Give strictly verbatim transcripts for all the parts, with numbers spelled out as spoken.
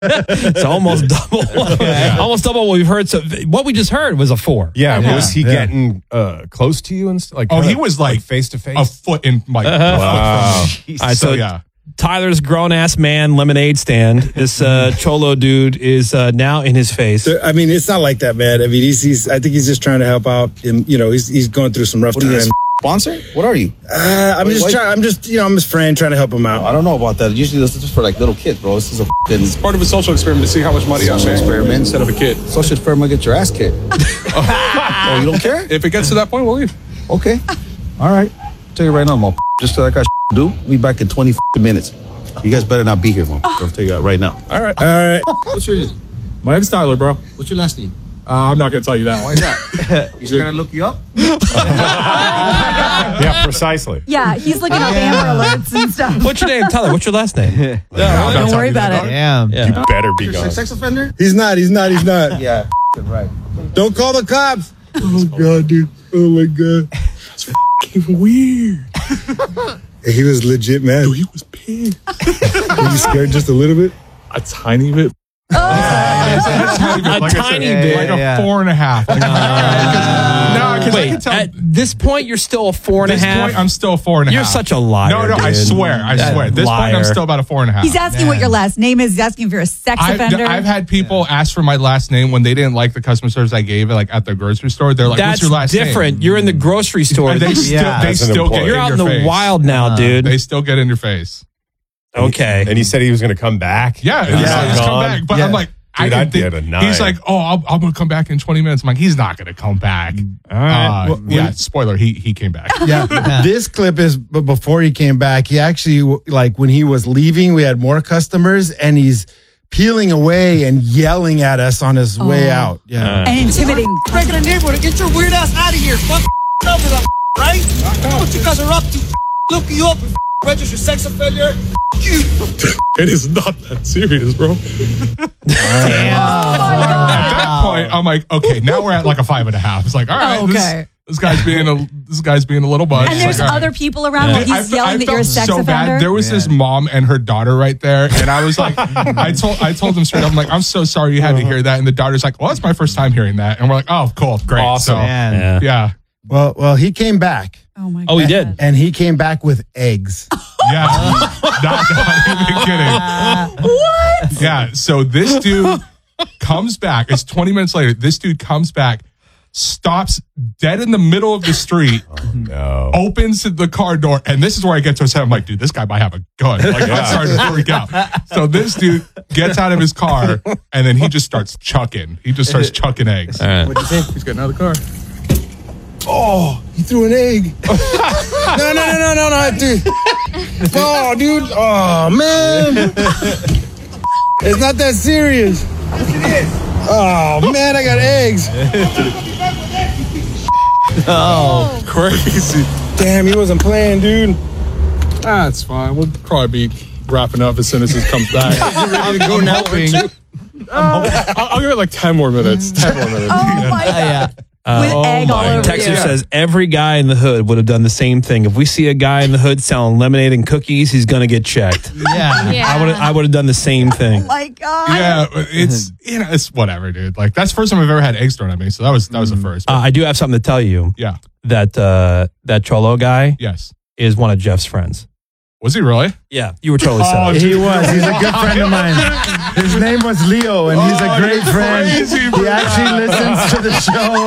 It's almost double. Yeah. Almost double what we've heard. So what we just heard was a four. Yeah, Yeah. was he Yeah. getting uh, close to you and st- like? Oh, kinda, he was like face to face. a foot in like Uh-huh. a foot Wow. from me. All right, So, so yeah. Tyler's grown ass man lemonade stand. This uh, Cholo dude is uh, now in his face. I mean, it's not like that, man. I mean, he's, he's I think he's just trying to help out. And, you know, he's he's going through some rough What are you, times. his sponsor? What are you? Uh, I'm Wait, just wait. trying. I'm just, you know, I'm his friend trying to help him out. I don't know about that. Usually this is just for like little kids, bro. This is a f***ing Part of a social experiment to see how much money I social make experiment. instead of a kid. Social experiment, get your ass kicked. Oh, you don't care? If it gets to that point, we'll leave. Okay. All right. Tell you right now, motherfucker. Just so I got to do, we back in twenty minutes. You guys better not be here, motherfucker. I'll tell you that right now. All right. All right. What's your name? My name's Tyler, bro. What's your last name? Uh, I'm not going to tell you that. Why is that? He's gonna look you up? Yeah, precisely. Yeah, he's looking up Amber Alerts and stuff. What's your name, Tyler? What's your last name? Don't worry about it. Damn. Yeah. You better be You're a gone. sex offender? He's not. He's not. He's not. Yeah, right. Don't call the cops. Oh God, dude. Oh my God. It's f***ing weird. He was legit, man. Dude, he was pissed. Were you scared just a little bit? A tiny bit. A Like I tiny said, bit. like a four and a half. Like, no, because I Wait, can tell. at this point, you're still a four and a this half. point, I'm still a four and a You're half. such a liar. No, no, I dude. swear, I That swear. At this point, I'm liar. still about a four and a half. He's asking what your last name is. He's asking if you're a sex I've, offender. I've had people ask for my last name when they didn't like the customer service I gave, like at the grocery store. They're like, That's "What's your last different. name?" You're in the grocery store. And they still, Yeah, they as an still get employee. You're in out your in the face. wild now, dude. They still get in your face. Okay. And he said he was going to come back. Yeah, And he's yeah. not Just come gone. back. But Yeah. I'm like, I Dude, can I'd be think- at a nine. He's like, oh, I'll, I'm going to come back in twenty minutes. I'm like, he's not going to come back. All right. Uh, Well, yeah, when- spoiler, he he came back. Yeah. This clip is b- before he came back. He actually, like, when he was leaving, we had more customers, and he's peeling away and yelling at us on his way Oh. out. Yeah. and intimidating. Regular neighborhood, get your weird ass out of here. Fuck up with that, right? What you guys are up to? Look you up, register sex offender. You. It is not that serious, bro. At that point, I'm like, okay, now we're at like a five and a half. It's like, all right, Okay. this, this guy's being a this guy's being a little bud. And It's there's like, all right. other people around while he's I- yelling I that you're a felt sex so offender. bad. There was this mom and her daughter right there, and I was like, I told I told them straight up, I'm like, I'm so sorry you had to hear that, and the daughter's like, well, it's my first time hearing that, and we're like, oh, cool, great, Awesome. So, Yeah. yeah, Well, well, he came back, oh my Oh, he God. did. and he came back with eggs. yeah, not, not even kidding. What? Yeah, so this dude comes back. It's twenty minutes later. This dude comes back, stops dead in the middle of the street, No. opens the car door, and this is where I get to upset. I'm like, dude, this guy might have a gun. Like, I'm starting to freak out. So this dude gets out of his car, and then he just starts chucking. He just starts chucking eggs. What'd you think? He's getting out of the car. Oh, he threw an egg. no, no, no, no, no, no, dude. Oh, dude. Oh, man. It's not that serious. Oh, man, I got eggs. Oh, crazy. Damn, he wasn't playing, dude. Ah, it's fine. We'll probably be wrapping up as soon as he comes back. Ready to go now, I'll, I'll give it like ten more minutes. ten more minutes. Oh my God. With Oh egg all my. over Texter you. says every guy in the hood would have done the same thing. If we see a guy in the hood selling lemonade and cookies, he's gonna get checked. Yeah. Yeah. I would I would have done the same thing. Oh my God. Yeah, it's you know, it's whatever, dude. Like that's the first time I've ever had eggs thrown at me. So that was that was the first. Uh, I do have something to tell you. Yeah. That uh, that Cholo guy Yes. is one of Jeff's friends. Was he really? Yeah, you were totally set Oh, up. He was. He's a good friend of mine. His name was Leo, and he's a Oh, great you're friend. crazy, He bro. actually listens to the show.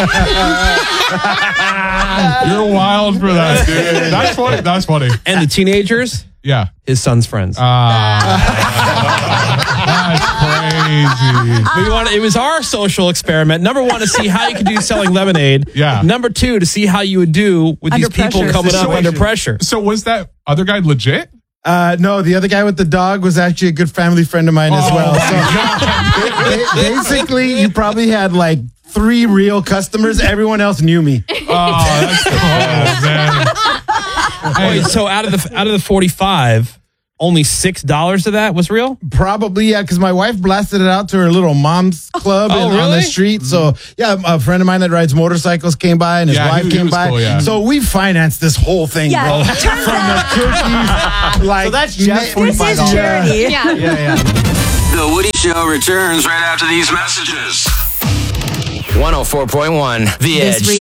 You're wild for that, dude. That's funny. That's funny. And the teenagers, Yeah. his son's friends. Ah, that's crazy. we want it was our social experiment. Number one, to see how you could do selling lemonade. Yeah. Number two, to see how you would do with Under these people pressure coming up situation. under pressure. So was that other guy legit? Uh, no, the other guy with the dog was actually a good family friend of mine as Oh, well. my So ba- basically, you probably had like three real customers. Everyone else knew me. Oh, that's cool, man. Wait, so out of the out of the forty-five, only six dollars of that was real? Probably, yeah, because my wife blasted it out to her little mom's club Oh, and on really? the street. So, yeah, a friend of mine that rides motorcycles came by and his Yeah, wife he- he came was by. cool, yeah. So we financed this whole thing, Yeah, bro. turns From the out- cookies, like So that's Jeff This is charity. Yeah, yeah. The Woody Show returns right after these messages. one oh four point one The This Edge.